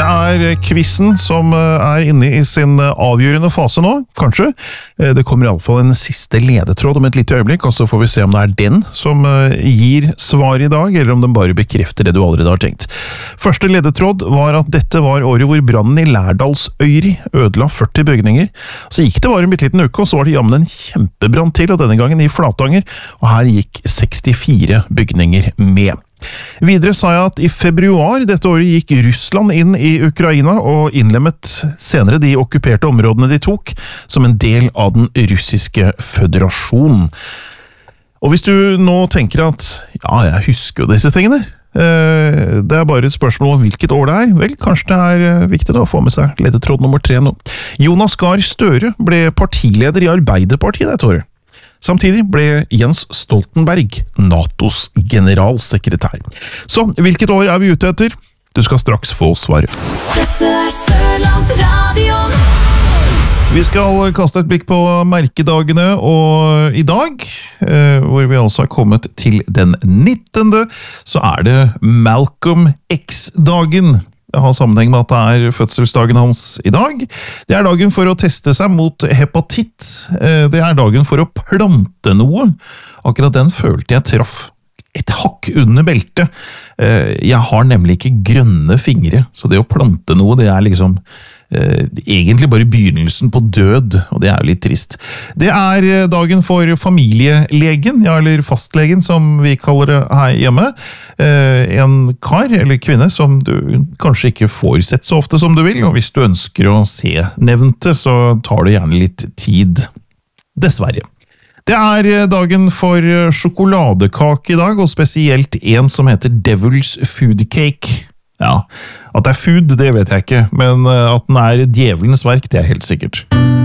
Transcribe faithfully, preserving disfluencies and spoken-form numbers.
er quizen som er inne i sin avgjørende fase nå, kanskje. Det kommer i alle fall en siste ledetråd om et lite øyeblikk, og så får vi se om det er den som gir svar i dag, eller om den bare bekrefter det du allerede har tenkt. Første ledetråd var at dette var året hvor brannen i Lærdalsøyri ødela førti bygninger. Så gikk det bare en bitte liten uke, og så var det jammen en kjempebrann til, og denne gangen i Flatanger, og her gikk sekstifire bygninger med. Videre sa jeg at i februar dette året gikk Russland inn i Ukraina og innlemmet senere de okkuperte områdene de tok som en del av den russiske føderasjonen. Og hvis du nå tenker at ja, jeg husker jo disse tingene, det er bare et spørsmål om hvilket år det er, vel, kanskje det er viktig da å få med seg ledetråd nummer tre nå. Jonas Gahr Støre ble partileder i Arbeiderpartiet dette året. Samtidig ble Jens Stoltenberg NATOs generalsekretær. Så, hvilket år er vi ute etter? Du skal straks få svaret. Dette er Sørlandsradioen. Vi skal kaste et blikk på merkedagene, og i dag, hvor vi altså har kommet til den nittende, så er det Malcolm X-dagen. Det har sammenheng med at det er fødselsdagen hans i dag. Det er dagen for å teste seg mot hepatitt. Det er dagen for å plante noe. Akkurat den følte jeg traff et hakk under beltet. Jeg har nemlig ikke grønne fingre, så det å plante noe, det er liksom eh, egentlig bare begynnelsen på død, og det er jo litt trist. Det er dagen for familielegen, ja, eller fastlegen som vi kaller det her hjemme. Eh, en kar eller kvinne som du kanskje ikke får sett så ofte som du vil, og hvis du ønsker å se nevnte, så tar det gjerne litt tid. Dessverre. Det er dagen for sjokoladekake i dag, og spesielt en som heter Devil's Food Cake. Ja, at det er food, det vet jeg ikke, men at den er djevelens verk, det er helt sikkert.